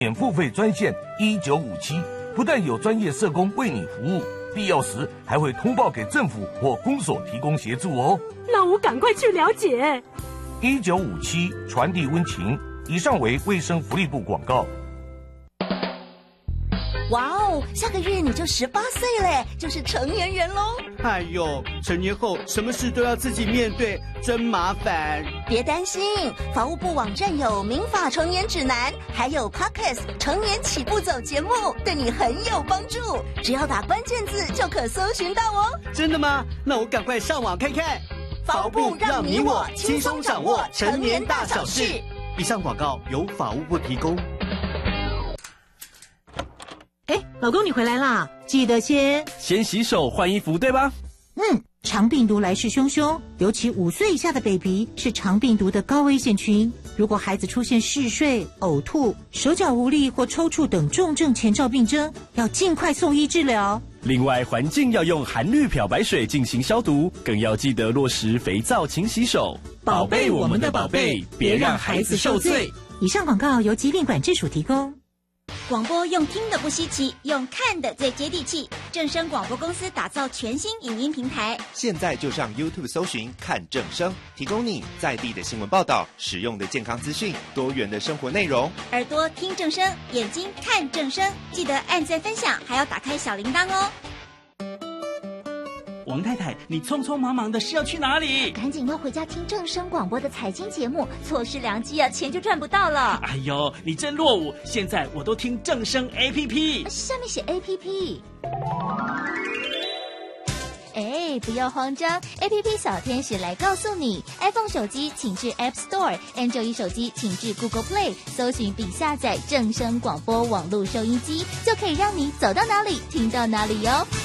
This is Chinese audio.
免付费专线1957，不但有专业社工为你服务，必要时还会通报给政府或公所提供协助哦。 那我赶快去了解。 1957传递温情。以上为卫生福利部广告。 哇哦，下个月你就18岁嘞，就是成年人喽。 哎呦，成年后什么事都要自己面对，真麻烦。 别担心，法务部网站有民法成年指南，还有 Podcast 成年起步走节目，对你很有帮助。只要打关键字就可搜寻到哦。 真的吗？那我赶快上网看看。 法务部让你我轻松掌握成年大小事。 以上广告由法务部提供。 老公你回来啦，记得先洗手换衣服，对吧？ 肠病毒来势汹汹，尤其5岁以下的 baby 是肠病毒的高危险群。如果孩子出现嗜睡、呕吐、手脚无力或抽搐等重症前兆病征，要尽快送医治疗。 另外，环境要用含氯漂白水进行消毒，更要记得落实肥皂勤洗手，宝贝我们的宝贝，别让孩子受罪。 以上广告由疾病管制署提供。 广播用听的不稀奇，用看的最接地气。正声广播公司打造全新影音平台， 现在就上 YouTube 搜寻看正声，提供你在地的新闻报道、实用的健康资讯、多元的生活内容。 耳朵听正声，眼睛看正声，记得按赞分享，还要打开小铃铛哦。 王太太，你匆匆忙忙的是要去哪里？ 赶紧要回家听正声广播的财经节目，错失良机啊，钱就赚不到了。 哎呦，你真落伍！现在我都听正声 APP， 下面写 APP。不要慌张 ，APP 小天使来告诉你 ，iPhone 手机请至 App Store，Android 手机请至 Google Play， 搜寻并下载正声广播网络收音机，就可以让你走到哪里听到哪里哟。